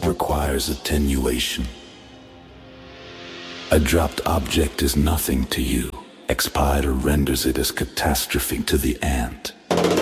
requires attenuation. A dropped object is nothing to you. Expire renders it as catastrophe to the ant.